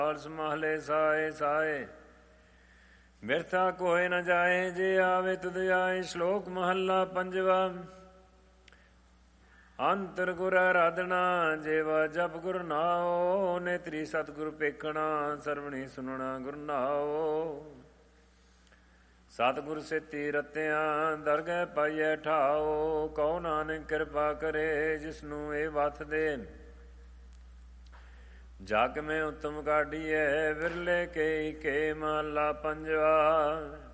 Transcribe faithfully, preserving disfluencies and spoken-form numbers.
ਮਹਲੇ ਸਾਏ ਸਾਏ ਬਿਰਥਾ ਕੋਇ ਨ ਜਾਏ, ਜੇ ਆਵੇ ਤੁਧ ਆਏ। ਸ਼ਲੋਕ ਮਹੱਲਾ ਪੰਜਵਾ। ਅੰਤਰ ਗੁਰ ਆਰਾਧਨਾ, ਜੇਵਾ ਜਪ ਗੁਰ ਨਾਉ। ਨੇਤਰੀ ਸਤਿਗੁਰ ਪੇਖਣਾ, ਸਰਵਣੀ ਸੁਨਣਾ ਗੁਰ ਨਾਉ। ਸਤਿਗੁਰ ਸੇਤੀ ਰਤਿਆਂ, ਦਰਗਹਿ ਪਾਈਐ ਠਾਉ। ਕਹੋ ਨਾਨਕ ਕਿਰਪਾ ਕਰੇ, ਜਿਸਨੂੰ ਇਹ ਵਥ ਦੇ। ਜਗ ਮੈਂ ਉਤਮ ਕਾਢੀਐ, ਵਿਰਲੇ ਕੇ ਕੇ ਮਹੱਲਾ ਪੰਜਵਾ।